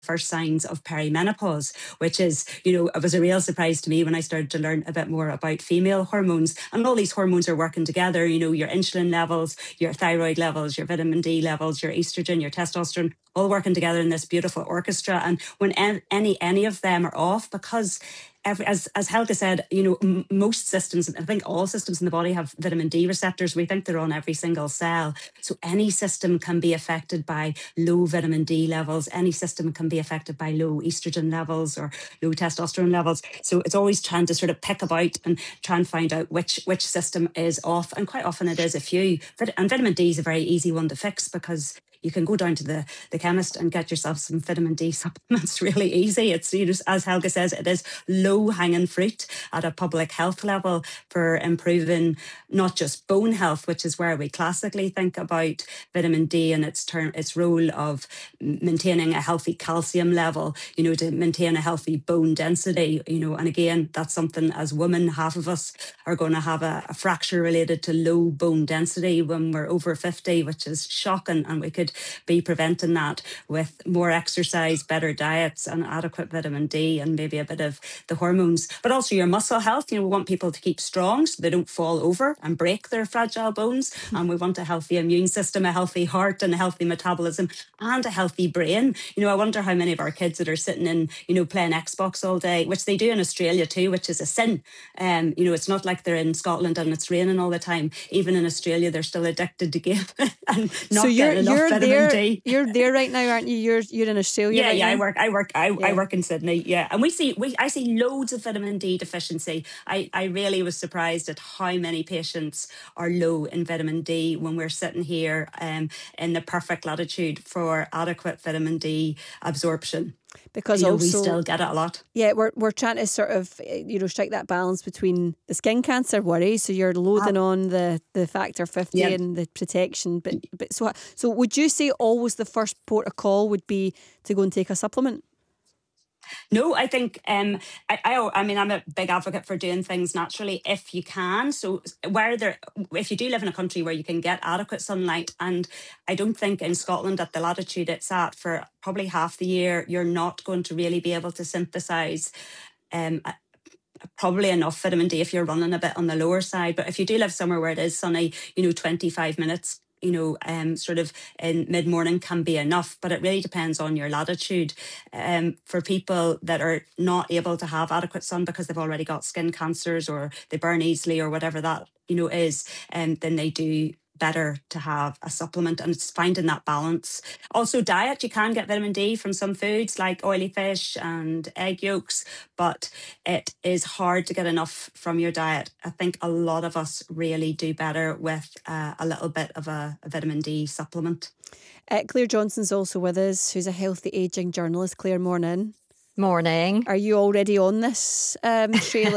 first signs of perimenopause, which is, it was a real surprise to me when I started to learn a bit more about female hormones. And all these hormones are working together, your insulin levels, your thyroid levels, your vitamin D levels, your estrogen, your testosterone, all working together in this beautiful orchestra. And when any of them are off, because as Helga said, most systems, I think all systems in the body have vitamin D receptors. We think they're on every single cell. So any system can be affected by low vitamin D levels. Any system can be affected by low estrogen levels or low testosterone levels. So it's always trying to sort of pick about and try and find out which system is off. And quite often it is a few. And vitamin D is a very easy one to fix, because you can go down to the chemist and get yourself some vitamin D supplements really easy. It's, as Helga says, it is low hanging fruit at a public health level for improving not just bone health, which is where we classically think about vitamin D and its role of maintaining a healthy calcium level, to maintain a healthy bone density, and again, that's something as women, half of us are going to have a fracture related to low bone density when we're over 50, which is shocking. And we could be preventing that with more exercise, better diets, and adequate vitamin D, and maybe a bit of the hormones. But also your muscle health. We want people to keep strong so they don't fall over and break their fragile bones. And we want a healthy immune system, a healthy heart, and a healthy metabolism, and a healthy brain. I wonder how many of our kids that are sitting in, playing Xbox all day, which they do in Australia too, which is a sin. It's not like they're in Scotland and it's raining all the time. Even in Australia, they're still addicted to game and not getting enough vitamin D. You're there right now, aren't you? You're in Australia. Yeah, right now? I work in Sydney. Yeah, and I see loads of vitamin D deficiency. I really was surprised at how many patients are low in vitamin D when we're sitting here in the perfect latitude for adequate vitamin D absorption. Because also, we still get it a lot. Yeah, we're trying to sort of strike that balance between the skin cancer worry. So you're loading on the factor 50 and the protection. But so would you say always the first port of call would be to go and take a supplement? No, I think I mean, I'm a big advocate for doing things naturally if you can. So if you do live in a country where you can get adequate sunlight, and I don't think in Scotland at the latitude it's at for probably half the year, you're not going to really be able to synthesize probably enough vitamin D if you're running a bit on the lower side. But if you do live somewhere where it is sunny, 25 minutes sort of in mid-morning can be enough, but it really depends on your latitude. For people that are not able to have adequate sun because they've already got skin cancers or they burn easily or whatever that, is, then they do better to have a supplement, and it's finding that balance. Also diet, you can get vitamin D from some foods like oily fish and egg yolks, but it is hard to get enough from your diet. I think a lot of us really do better with a little bit of a vitamin D supplement. Claire Johnson's also with us, who's a healthy ageing journalist. Claire, morning. Morning. Are you already on this trail